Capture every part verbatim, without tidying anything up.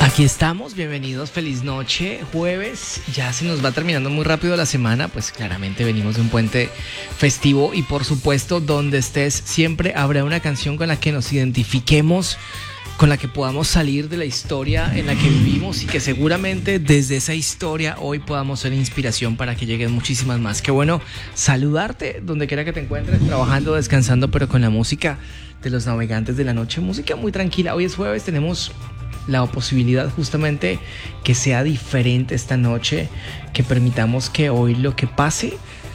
Aquí estamos, bienvenidos, feliz noche, jueves, ya se nos va terminando muy rápido la semana, pues claramente venimos de un puente festivo y por supuesto donde estés siempre habrá una canción con la que nos identifiquemos, con la que podamos salir de la historia en la que vivimos y que seguramente desde esa historia hoy podamos ser inspiración para que lleguen muchísimas más. Qué bueno saludarte donde quiera que te encuentres, trabajando, descansando, pero con la música de los navegantes de la noche, música muy tranquila. Hoy es jueves, tenemos la posibilidad justamente que sea diferente esta noche, que permitamos que hoy lo que pase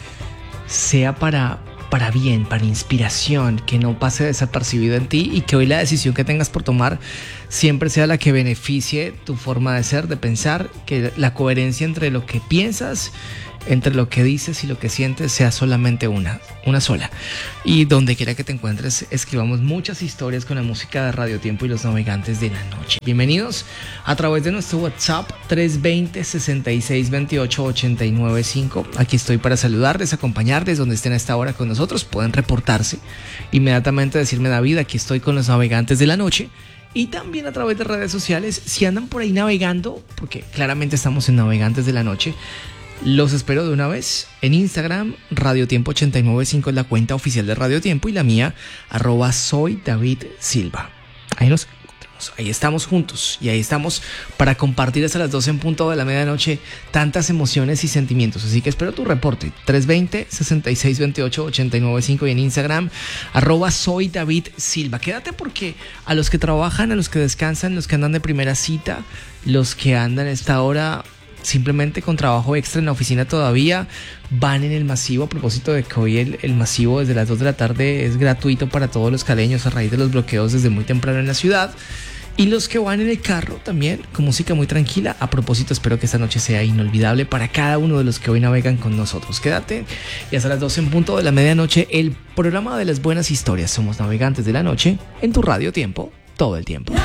sea para, para bien, para inspiración, que no pase desapercibido en ti y que hoy la decisión que tengas por tomar siempre sea la que beneficie tu forma de ser, de pensar, que la coherencia entre lo que piensas, entre lo que dices y lo que sientes sea solamente una, una sola. Y donde quiera que te encuentres, escribamos muchas historias con la música de Radio Tiempo y los navegantes de la noche. Bienvenidos a través de nuestro WhatsApp tres dos cero, seis seis dos ocho, ocho nueve cinco. Aquí estoy para saludarles, acompañarles donde estén a esta hora con nosotros. Pueden reportarse, inmediatamente decirme: David, aquí estoy con los navegantes de la noche. Y también a través de redes sociales, si andan por ahí navegando, porque claramente estamos en Navegantes de la Noche, los espero de una vez en Instagram. Radio Tiempo ochenta y nueve cinco es la cuenta oficial de Radio Tiempo y la mía, arroba soy David Silva. Ahí nos encontramos, ahí estamos juntos y ahí estamos para compartir hasta las doce en punto de la medianoche tantas emociones y sentimientos. Así que espero tu reporte, tres dos cero, seis seis dos ocho, ocho nueve cinco y en Instagram, arroba soy David Silva. Quédate porque a los que trabajan, a los que descansan, los que andan de primera cita, los que andan a esta hora simplemente con trabajo extra en la oficina todavía, van en el masivo, a propósito de que hoy el, el masivo desde las dos de la tarde es gratuito para todos los caleños a raíz de los bloqueos desde muy temprano en la ciudad. Y los que van en el carro también, con música muy tranquila. A propósito, espero que esta noche sea inolvidable para cada uno de los que hoy navegan con nosotros. Quédate y hasta las doce en punto de la medianoche, el programa de las buenas historias. Somos Navegantes de la Noche en tu Radio Tiempo, todo el tiempo.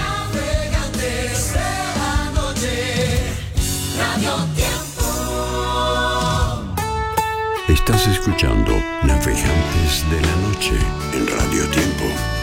Estás escuchando Navegantes de la Noche en Radio Tiempo.